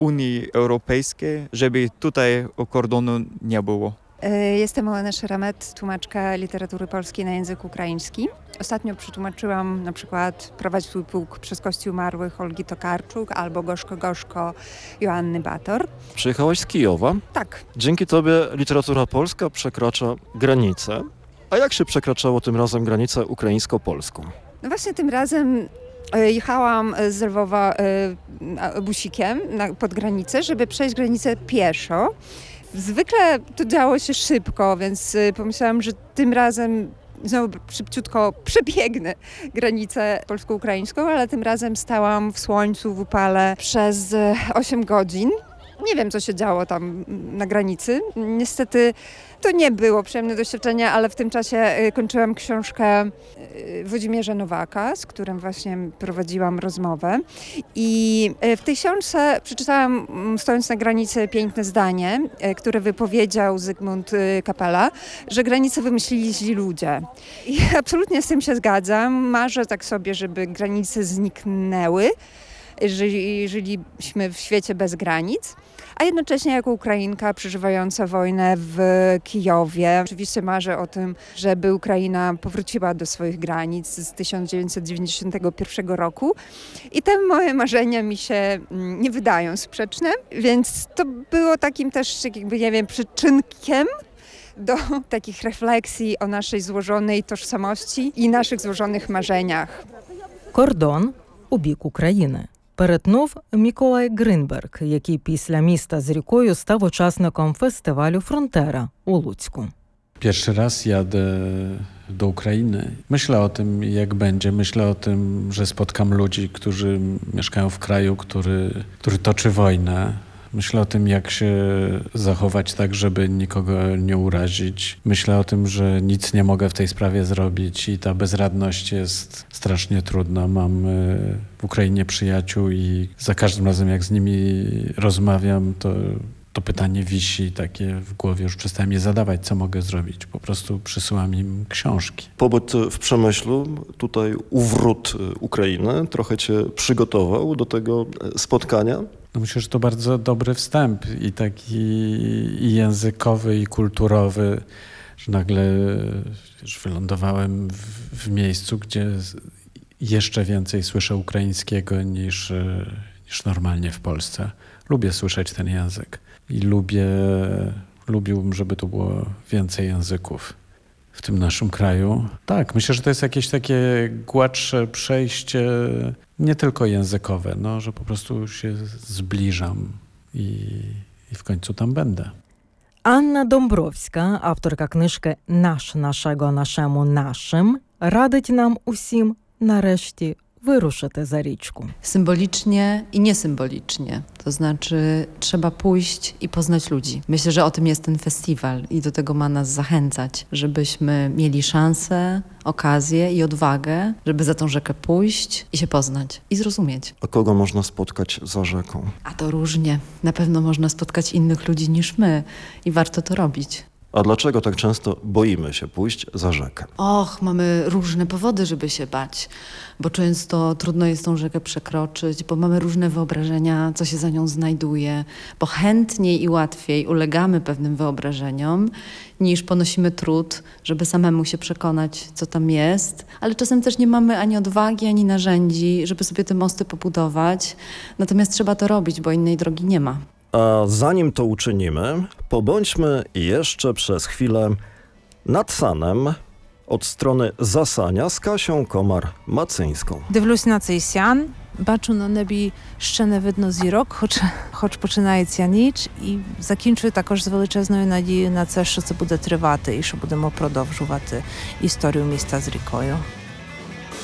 Unii Europejskiej, żeby tutaj kordonu nie było. Jestem Olena Szeramet, tłumaczka literatury polskiej na język ukraiński. Ostatnio przetłumaczyłam na przykład Prowadź swój pułk przez kości umarłych Olgi Tokarczuk albo Gorzko Gorzko Joanny Bator. Przyjechałaś z Kijowa. Tak. Dzięki tobie literatura polska przekracza granice. A jak się przekraczało tym razem granicę ukraińsko-polską? No właśnie tym razem jechałam z Lwowa busikiem pod granicę, żeby przejść granicę pieszo. Zwykle to działo się szybko, więc pomyślałam, że tym razem znowu szybciutko przebiegnę granicę polsko-ukraińską, ale tym razem stałam w słońcu, w upale przez 8 godzin. Nie wiem, co się działo tam na granicy. Niestety to nie było przyjemne doświadczenie, ale w tym czasie kończyłam książkę Włodzimierza Nowaka, z którym właśnie prowadziłam rozmowę. I w tej książce przeczytałam, stojąc na granicy, piękne zdanie, które wypowiedział Zygmunt Kapela, że granicę wymyślili źli ludzie. I absolutnie z tym się zgadzam. Marzę tak sobie, żeby granice zniknęły, żyliśmy w świecie bez granic, a jednocześnie jako Ukrainka przeżywająca wojnę w Kijowie, oczywiście marzę o tym, żeby Ukraina powróciła do swoich granic z 1991 roku i te moje marzenia mi się nie wydają sprzeczne, więc to było takim też, jakby, nie wiem, przyczynkiem do takich refleksji o naszej złożonej tożsamości i naszych złożonych marzeniach. Кордон у бік України перетнув Миколай Гринберг, який після «Міста з рікою» став учасником фестивалю «Фронтера» у Луцьку. Pierwszy raz jadę do Ukrainy. Myślę o tym, jak będzie. Myślę o tym, że spotkam ludzi, którzy mieszkają w kraju, który toczy wojnę. Myślę o tym, jak się zachować tak, żeby nikogo nie urazić. Myślę o tym, że nic nie mogę w tej sprawie zrobić i ta bezradność jest strasznie trudna. Mam w Ukrainie przyjaciół i za każdym razem, jak z nimi rozmawiam, to pytanie wisi takie w głowie. Już przestałem je zadawać, co mogę zrobić. Po prostu przysyłam im książki. Pobyt w Przemyślu, tutaj uwrót Ukrainy, trochę cię przygotował do tego spotkania? No myślę, że to bardzo dobry wstęp i taki i językowy, i kulturowy, że nagle wylądowałem w miejscu, gdzie jeszcze więcej słyszę ukraińskiego niż normalnie w Polsce. Lubię słyszeć ten język i lubiłbym, żeby tu było więcej języków w tym naszym kraju. Tak, myślę, że to jest jakieś takie gładsze przejście, nie tylko językowe, że po prostu się zbliżam i w końcu tam będę. Анна Домбровська, авторка книжки «Наш нашого нашему нашим», радить нам усім нарешті wyruszyć za річку. Symbolicznie i niesymbolicznie. To znaczy trzeba pójść i poznać ludzi. Myślę, że o tym jest ten festiwal i do tego ma nas zachęcać, żebyśmy mieli szansę, okazję i odwagę, żeby za tą rzekę pójść i się poznać i zrozumieć. A kogo można spotkać za rzeką? A to różnie. Na pewno można spotkać innych ludzi niż my i warto to robić. A dlaczego tak często boimy się pójść za rzekę? Mamy różne powody, żeby się bać, bo często trudno jest tą rzekę przekroczyć, bo mamy różne wyobrażenia, co się za nią znajduje, bo chętniej i łatwiej ulegamy pewnym wyobrażeniom, niż ponosimy trud, żeby samemu się przekonać, co tam jest, ale czasem też nie mamy ani odwagi, ani narzędzi, żeby sobie te mosty pobudować, natomiast trzeba to robić, bo innej drogi nie ma. A zanim to uczynimy, pobądźmy jeszcze przez chwilę nad Sanem od strony Zasania з Касією Комар-Мациńską. Дивлюсь на цей сян, бачу на небі ще не видно зірок, хоч починається ніч, і закінчую також з величезною надією на це, що це буде тривати і що будемо продовжувати історію міста з рікою.